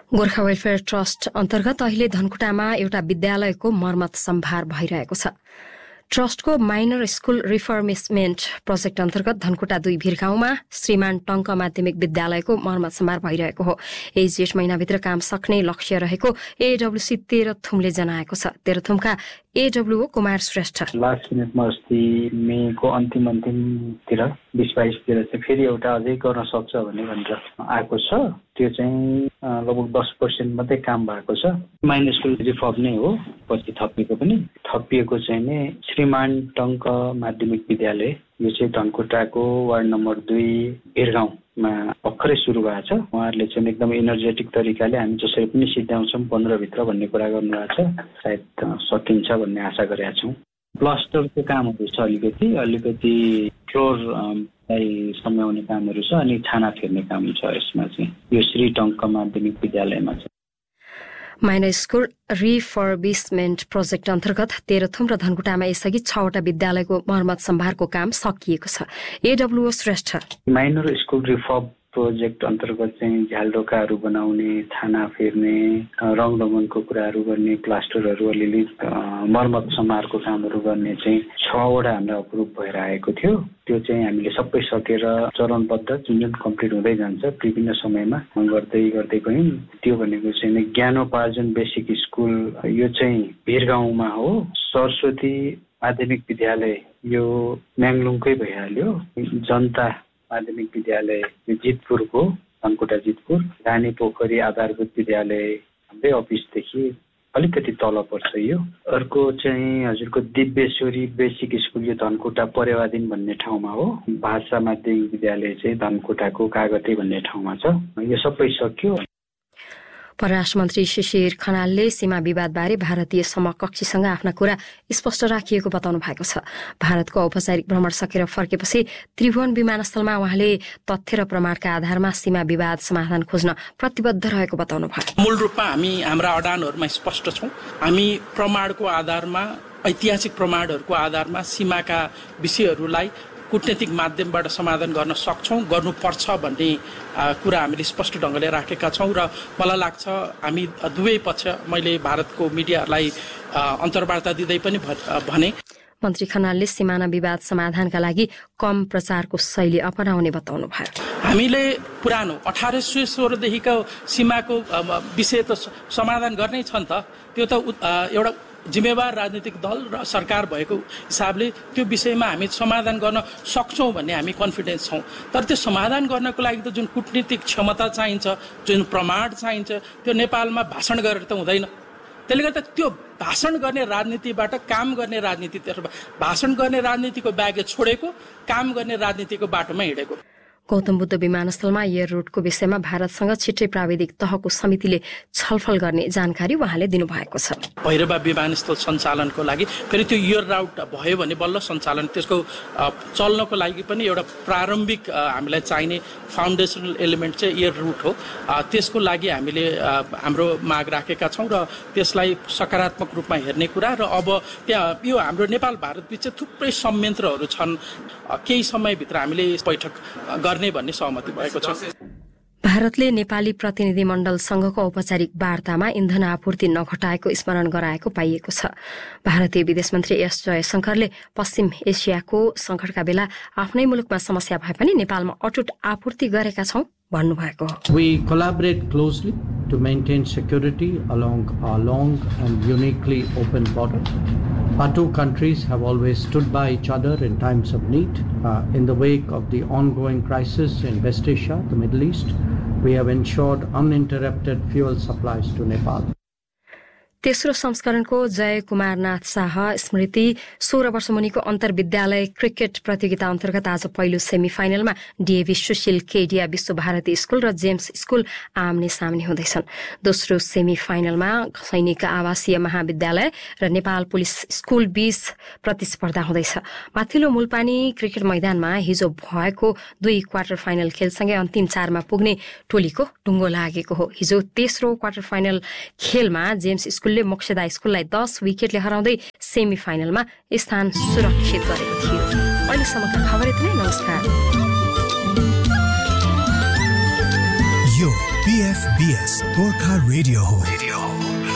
Gorkha welfare trust अन्तर्गत अहिले धनकुटामा एउटा विद्यालयको मर्मत सम्भार भइरहेको छ। ट्रस्टको माइनर स्कूल रिफर्मिसमेन्ट प्रोजेक्ट अन्तर्गत धनकुटा 2 भिरगाउँमा श्रीमान टंक माध्यमिक विद्यालयको मर्मत सम्भार भइरहेको हो। यही जेठ महिनाभित्र काम सक्ने लक्ष्य रहेको एडब्ल्यूसी तेह्रथुमले जनाएको छ। तेह्रथुमका एडब्ल्यूओ कुमार श्रेष्ठ लास्ट मिनटमा अस्ति मेको अन्तिमतिर 20-22 चाहिँ फेरि एउटा अझै गर्न सक्छ भनेर आएको छ। त्यो चाहिँ लगभग 10% मात्रै काम भएको छ। माइनर स्कुल रिफर्म नै हो, पछि थपिएको चाहिँ नै श्रीमान टंक माध्यमिक विद्यालय। यो चाहिँ धनकुटाको वार्ड नम्बर 2 भिरगाउँमा भर्खरै सुरु भएको छ। उहाँहरूले चाहिँ एकदम एनर्जेटिक तरिकाले हामी जसरी पनि सिद्ध्याउँछौँ 15 भित्र भन्ने कुरा गर्नुभएको छ। सायद सकिन्छ भन्ने आशा गरेका छौँ। प्लास्टरको कामहरू छ, अलिकति फ्लोर सम्याउने कामहरू छ, अनि छाना फेर्ने काम छ। यसमा चाहिँ यो श्री टंक माध्यमिक विद्यालयमा छ। माइनर स्कूल रिफर्बिसमेन्ट प्रोजेक्ट अन्तर्गत तेह्रथुम र धनकुटामा यसअघि 6वटा विद्यालयको मर्मत सम्भारको काम सकिएको छ। एडब्ल्यूओ Shrestha minor school refurb project अन्तर्गत चाहिँ झ्यालडोकाहरू बनाउने, छाना फेर्ने, रङरङ्गनको कुराहरू गर्ने, प्लास्टरहरू अलिअलि मर्मत सम्भारको कामहरू गर्ने चाहिँ 6वटा हाम्रो अप्रुभ भएर आएको थियो। त्यो चाहिँ हामीले सबै सकेर चरणबद्ध जुन कम्प्लिट हुँदै जान्छ विभिन्न समयमा गर्दै गयौँ। त्यो भनेको चाहिँ ज्ञानोपार्जन बेसिक स्कुल, यो चाहिँ भिरगाउँमा हो। सरस्वती माध्यमिक विद्यालय यो म्याङलुङकै भइहाल्यो। जनता माध्यमिक विद्यालय जितपुरको, धनकुटा जितपुर। रानी पोखरी आधारभूत विद्यालय हाम्रै अफिसदेखि अलिकति तल पर्छ यो। अर्को चाहिँ हजुरको दिव्येश्वरी बेसिक स्कुल, यो धनकुटा परेवादिन भन्ने ठाउँमा हो। भाषा माध्यमिक विद्यालय चाहिँ धनकुटाको कागते भन्ने ठाउँमा छ। यो सबै सक्यो। परराष्ट्र मन्त्री शिशिर खनालले सीमा विवादबारे भारतीय समकक्षीसँग आफ्ना कुरा स्पष्ट राखिएको बताउनु भएको छ। भारतको औपचारिक भ्रमण सकेर फर्केपछि त्रिभुवन विमानस्थलमा उहाँले तथ्य र प्रमाणका आधारमा सीमा विवाद समाधान खोज्न प्रतिबद्ध रहेको बताउनु भयो। मूल रूपमा हामी हाम्रा अडानहरूमा स्पष्ट छौँ। हामी प्रमाणको आधारमा, ऐतिहासिक प्रमाणहरूको आधारमा सीमाका विषयहरूलाई कूटनीतिक माध्यमबाट समाधान गर्न सक्छौँ, गर्नुपर्छ भन्ने कुरा हामीले स्पष्ट ढङ्गले राखेका छौँ। र मलाई लाग्छ हामी दुवै पक्ष, मैले भारतको मिडियाहरूलाई अन्तर्वार्ता दिँदै पनि भने मन्त्री खनालले सिमाना विवाद समाधानका लागि कम प्रचारको शैली अपनाउने बताउनु भयो। हामीले पुरानो 1816 देखिको सीमाको विषय त समाधान गर्नै छ नि त। त्यो त एउटा जिम्मेवार राजनीतिक दल र सरकार भएको हिसाबले त्यो विषयमा हामी समाधान गर्न सक्छौँ भन्ने हामी कन्फिडेन्स छौँ। तर त्यो समाधान गर्नको लागि त जुन कूटनीतिक क्षमता चाहिन्छ, जुन प्रमाण चाहिन्छ, त्यो नेपालमा भाषण गरेर त हुँदैन। त्यसले गर्दा त्यो भाषण गर्ने राजनीतिबाट काम गर्ने राजनीतितर्फ, भाषण गर्ने राजनीतिको ब्यागेज छोडेको, काम गर्ने राजनीतिको बाटोमा हिँडेको। गौतम बुद्ध विमानस्थलमा एयर रूटको विषयमा भारतसँग छिट्टै प्राविधिक तहको समितिले छलफल गर्ने जानकारी उहाँले दिनुभएको छ। भैरवा विमानस्थल सञ्चालनको लागि फेरि त्यो एयर राउट भयो भने बल्ल सञ्चालन, त्यसको चल्नको लागि पनि एउटा प्रारम्भिक हामीलाई चाहिने फाउन्डेसनल एलिमेन्ट चाहिँ एयर रुट हो। त्यसको लागि हामीले हाम्रो माग राखेका छौँ र त्यसलाई सकारात्मक रूपमा हेर्ने कुरा। र अब त्यहाँ यो हाम्रो नेपाल भारत बिच थुप्रै संयन्त्रहरू छन्। केही समयभित्र हामीले बैठक गर्ने भन्ने सहमति भएको छ। भारतले नेपाली प्रतिनिधिमण्डलसँगको औपचारिक वार्तामा इन्धन आपूर्ति नघटाएको स्मरण गराएको पाइएको छ। भारतीय विदेश मन्त्री एस जयशंकरले पश्चिम एसियाको सङ्कटका बेला आफ्नै मुलुकमा समस्या भए पनि नेपालमा अटुट आपूर्ति गरेका छौं भन्नुभएको हो। We collaborate closely to maintain security along our long and uniquely open border. Our two countries have always stood by each other in times of need. In the wake of the ongoing crisis in West Asia, the Middle East, we have ensured uninterrupted fuel supplies to Nepal. तेस्रो संस्करणको जय कुमारनाथ शाह स्मृति 16 वर्ष मुनिको अन्तर्विद्यालय cricket प्रतियोगिता अन्तर्गत आज पहिलो सेमिफाइनलमा DAV Sushil Kedia Vishwabharati school र James school आम्ने सामने हुँदैछन्। दोस्रो सेमिफाइनलमा सैनिक आवासीय महाविद्यालय र नेपाल पुलिस स्कुल बीच प्रतिस्पर्धा हुँदैछ। माथिल्लो मूलपानी क्रिकेट मैदानमा हिजो भएको 2 क्वार्टर फाइनल खेलसँगै अन्तिम 4मा पुग्ने टोलीको ढुङ्गो लागेको हो। हिजो तेस्रो क्वार्टर फाइनल खेलमा जेम्स स्कुलले मोक्षदा स्कुललाई 10 विकेटले हराउँदै सेमी फाइनलमा स्थान सुरक्षित गरेको थियो। अहिलेसम्मका खबर यति नै। नमस्कार। यो BFBS गोर्खा रेडियो हो।